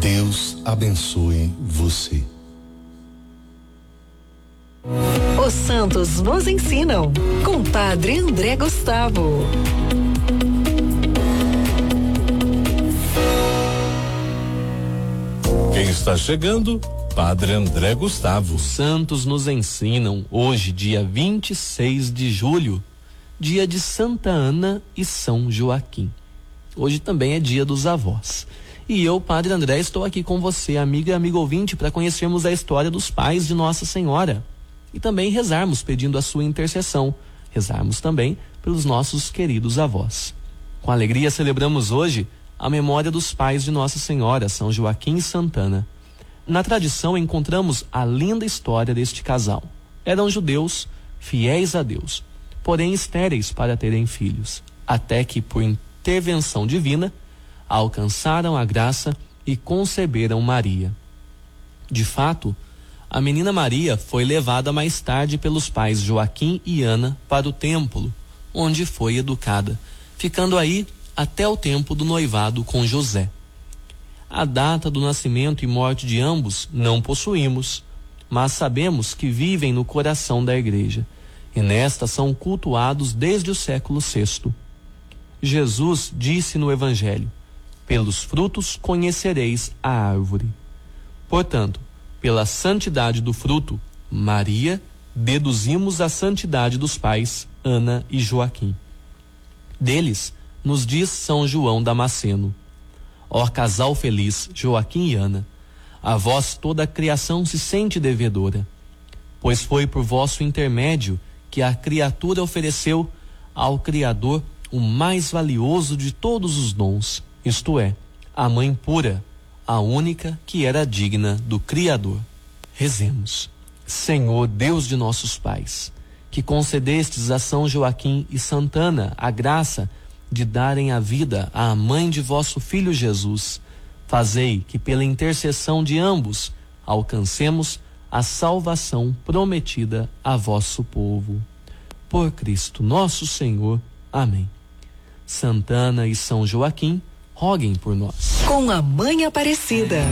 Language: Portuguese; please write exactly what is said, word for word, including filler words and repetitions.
Deus abençoe você. Os santos nos ensinam, com Padre André Gustavo. Quem está chegando? Padre André Gustavo. Os santos nos ensinam, hoje, dia vinte e seis de julho, dia de Santa Ana e São Joaquim. Hoje também é dia dos avós. E eu, Padre André, estou aqui com você, amiga e amigo ouvinte, para conhecermos a história dos pais de Nossa Senhora. E também rezarmos pedindo a sua intercessão. Rezarmos também pelos nossos queridos avós. Com alegria celebramos hoje a memória dos pais de Nossa Senhora, São Joaquim e Santa Ana. Na tradição encontramos a linda história deste casal. Eram judeus, fiéis a Deus, porém estéreis para terem filhos, até que, por intervenção divina, alcançaram a graça e conceberam Maria. De fato, a menina Maria foi levada mais tarde pelos pais Joaquim e Ana para o templo, onde foi educada, ficando aí até o tempo do noivado com José. A data do nascimento e morte de ambos não possuímos, mas sabemos que vivem no coração da igreja, e nesta são cultuados desde o século sexto. Jesus disse no Evangelho: pelos frutos conhecereis a árvore. Portanto, pela santidade do fruto, Maria, deduzimos a santidade dos pais, Ana e Joaquim. Deles, nos diz São João Damasceno: ó casal feliz, Joaquim e Ana, a vós toda a criação se sente devedora, pois foi por vosso intermédio que a criatura ofereceu ao Criador o mais valioso de todos os dons, isto é, a mãe pura, a única que era digna do Criador. Rezemos. Senhor, Deus de nossos pais, que concedestes a São Joaquim e Santa Ana a graça de darem a vida à mãe de vosso Filho Jesus, fazei que pela intercessão de ambos alcancemos a salvação prometida a vosso povo. Por Cristo nosso Senhor. Amém. Santa Ana e São Joaquim, roguem por nós. Com a Mãe Aparecida.